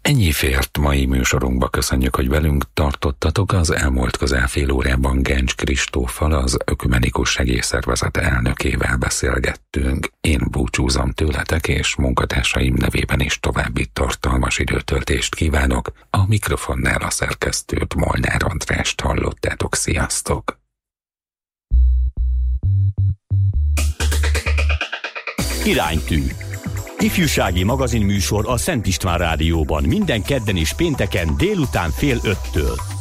Ennyi fért mai műsorunkba, köszönjük, hogy velünk tartottatok. Az elmúlt közel fél órában Gencs Kristóffal, az Ökumenikus Segélyszervezet elnökével beszélgettünk. Én búcsúzom tőletek, és munkatársaim nevében is további tartalmas időtöltést kívánok. A mikrofonnál a szerkesztőt, Molnár Andrást hallottátok. Sziasztok! Iránytű. Ifjúsági magazinműsor a Szent István Rádióban minden kedden és pénteken délután 4:30.